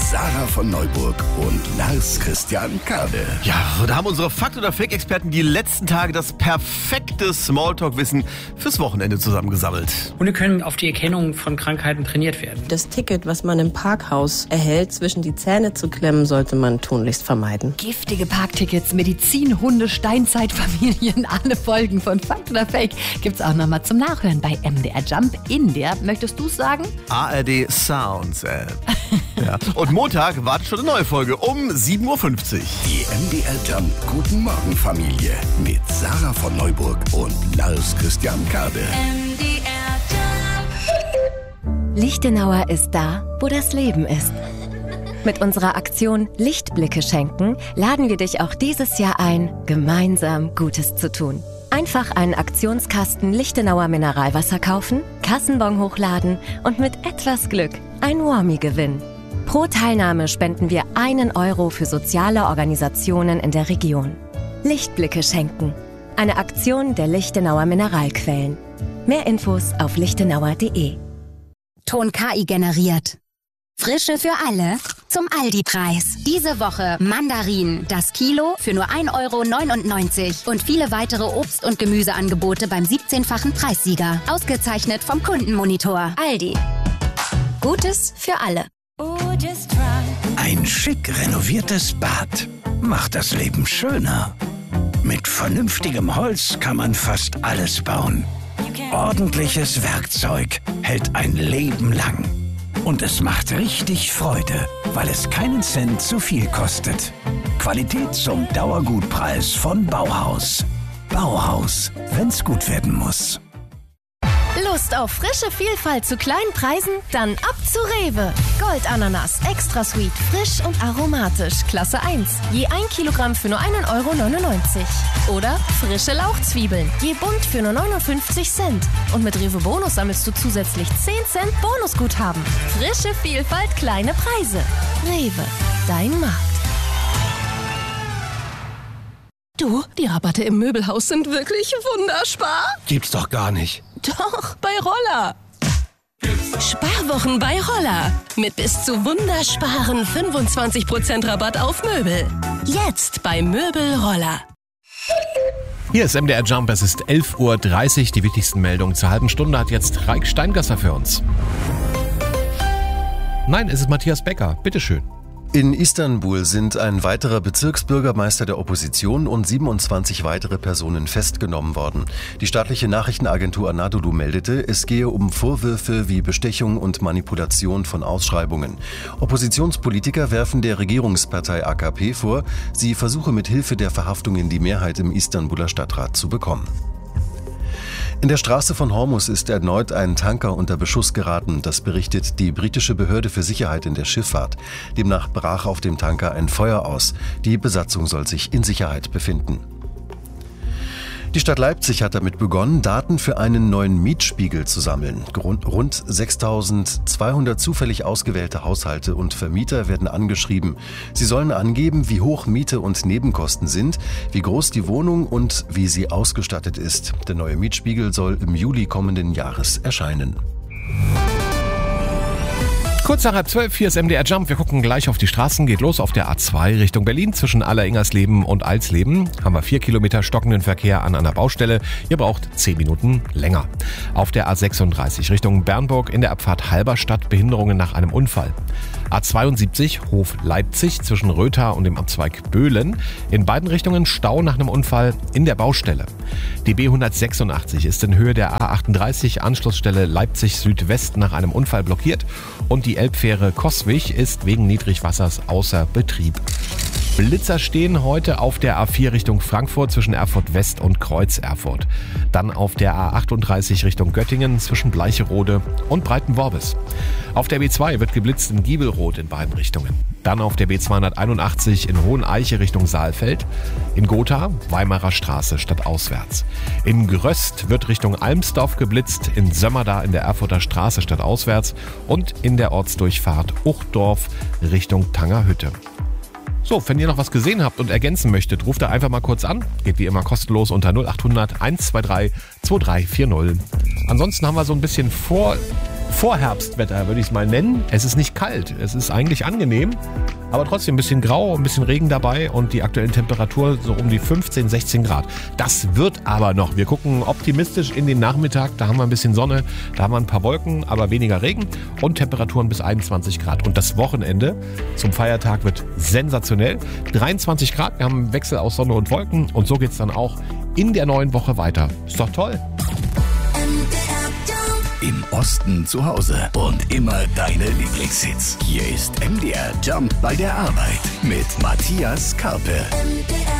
Sarah von Neuburg und Lars Christian Kade. Ja, da haben unsere Fakt- oder Fake-Experten die letzten Tage das perfekte Smalltalk-Wissen fürs Wochenende zusammengesammelt. Hunde können auf die Erkennung von Krankheiten trainiert werden. Das Ticket, was man im Parkhaus erhält, zwischen die Zähne zu klemmen, sollte man tunlichst vermeiden. Giftige Parktickets, Medizin, Hunde, Steinzeitfamilien, alle Folgen von Fakt oder Fake gibt's auch nochmal zum Nachhören bei MDR Jump in der, möchtest du's sagen? ARD Sounds App. Ja. Und Montag wartet schon eine neue Folge um 7.50 Uhr. Die MDR Jump Guten Morgen Familie mit Sarah von Neuburg und Lars Christian Kade. Lichtenauer ist da, wo das Leben ist. Mit unserer Aktion Lichtblicke schenken laden wir dich auch dieses Jahr ein, gemeinsam Gutes zu tun. Einfach einen Aktionskasten Lichtenauer Mineralwasser kaufen, Kassenbon hochladen und mit etwas Glück ein Warmie gewinnen. Pro Teilnahme spenden wir 1 Euro für soziale Organisationen in der Region. Lichtblicke schenken. Eine Aktion der Lichtenauer Mineralquellen. Mehr Infos auf lichtenauer.de. Ton KI generiert. Frische für alle zum Aldi-Preis. Diese Woche Mandarinen, das Kilo für nur 1,99 € und viele weitere Obst- und Gemüseangebote beim 17-fachen Preissieger. Ausgezeichnet vom Kundenmonitor. Aldi. Gutes für alle. Ein schick renoviertes Bad macht das Leben schöner. Mit vernünftigem Holz kann man fast alles bauen. Ordentliches Werkzeug hält ein Leben lang. Und es macht richtig Freude, weil es keinen Cent zu viel kostet. Qualität zum Dauergutpreis von Bauhaus. Bauhaus, wenn's gut werden muss. Lust auf frische Vielfalt zu kleinen Preisen? Dann ab zu Rewe. Goldananas, extra sweet, frisch und aromatisch, Klasse 1. Je 1 Kilogramm für nur 1,99 €. Oder frische Lauchzwiebeln, je bunt für nur 59 Cent. Und mit Rewe Bonus sammelst du zusätzlich 10 Cent Bonusguthaben. Frische Vielfalt, kleine Preise. Rewe, dein Markt. Du, die Rabatte im Möbelhaus sind wirklich wunderspar. Gibt's doch gar nicht. Doch, bei Roller. Sparwochen bei Roller. Mit bis zu wundersparen 25% Rabatt auf Möbel. Jetzt bei Möbel Roller. Hier ist MDR Jump, es ist 11.30 Uhr. Die wichtigsten Meldungen zur halben Stunde hat jetzt Raik Steingasser für uns. Nein, es ist Matthias Becker. Bitteschön. In Istanbul sind ein weiterer Bezirksbürgermeister der Opposition und 27 weitere Personen festgenommen worden. Die staatliche Nachrichtenagentur Anadolu meldete, es gehe um Vorwürfe wie Bestechung und Manipulation von Ausschreibungen. Oppositionspolitiker werfen der Regierungspartei AKP vor, sie versuche mit Hilfe der Verhaftungen die Mehrheit im Istanbuler Stadtrat zu bekommen. In der Straße von Hormuz ist erneut ein Tanker unter Beschuss geraten. Das berichtet die britische Behörde für Sicherheit in der Schifffahrt. Demnach brach auf dem Tanker ein Feuer aus. Die Besatzung soll sich in Sicherheit befinden. Die Stadt Leipzig hat damit begonnen, Daten für einen neuen Mietspiegel zu sammeln. Rund 6.200 zufällig ausgewählte Haushalte und Vermieter werden angeschrieben. Sie sollen angeben, wie hoch Miete und Nebenkosten sind, wie groß die Wohnung und wie sie ausgestattet ist. Der neue Mietspiegel soll im Juli kommenden Jahres erscheinen. Kurz nach 11:30, hier ist MDR Jump. Wir gucken gleich auf die Straßen. Geht los auf der A2 Richtung Berlin. Zwischen Aller-Ingersleben und Alsleben haben wir 4 Kilometer stockenden Verkehr an einer Baustelle. Ihr braucht 10 Minuten länger. Auf der A36 Richtung Bernburg in der Abfahrt Halberstadt Behinderungen nach einem Unfall. A72 Hof Leipzig zwischen Rötha und dem Abzweig Böhlen. In beiden Richtungen Stau nach einem Unfall in der Baustelle. Die B186 ist in Höhe der A38 Anschlussstelle Leipzig Südwest nach einem Unfall blockiert und die Elbfähre Coswig ist wegen Niedrigwassers außer Betrieb. Blitzer stehen heute auf der A4 Richtung Frankfurt zwischen Erfurt West und Kreuz Erfurt. Dann auf der A38 Richtung Göttingen zwischen Bleicherode und Breitenworbis. Auf der B2 wird geblitzt in Giebelroth in beiden Richtungen. Dann auf der B281 in Hoheneiche Richtung Saalfeld. In Gotha Weimarer Straße stadtauswärts. In Gröst wird Richtung Almsdorf geblitzt, in Sömmerda in der Erfurter Straße stadtauswärts und in der Ortsdurchfahrt Uchdorf Richtung Tangerhütte. So, wenn ihr noch was gesehen habt und ergänzen möchtet, ruft da einfach mal kurz an. Geht wie immer kostenlos unter 0800 123 2340. Ansonsten haben wir so ein bisschen Vorherbstwetter, würde ich es mal nennen. Es ist nicht kalt, es ist eigentlich angenehm, aber trotzdem ein bisschen grau, ein bisschen Regen dabei und die aktuellen Temperaturen so um die 15, 16 Grad. Das wird aber noch. Wir gucken optimistisch in den Nachmittag, da haben wir ein bisschen Sonne, da haben wir ein paar Wolken, aber weniger Regen und Temperaturen bis 21 Grad. Und das Wochenende zum Feiertag wird sensationell. 23 Grad, wir haben einen Wechsel aus Sonne und Wolken und so geht es dann auch in der neuen Woche weiter. Ist doch toll. Im Osten zu Hause und immer deine Lieblingshits. Hier ist MDR Jump bei der Arbeit mit Matthias Karpe.